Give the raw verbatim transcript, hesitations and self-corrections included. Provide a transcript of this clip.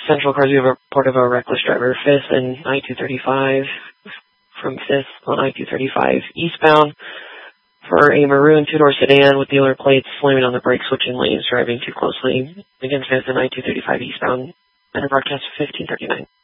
Central cars, we have a report of a reckless driver, fifth and I two thirty-five, from fifth on I two thirty-five eastbound for a maroon two-door sedan with dealer plates, slamming on the brake, switching lanes, driving too closely. Again, fifth and I two thirty-five eastbound, and a broadcast fifteen thirty-nine.